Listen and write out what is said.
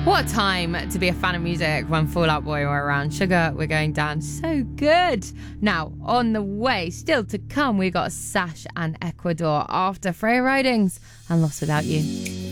What a time to be a fan of music when Fall Out Boy are around. Sugar, we're going down so good. Now, on the way, still to come, we got Sash and Ecuador after Freya Ridings and Lost Without You.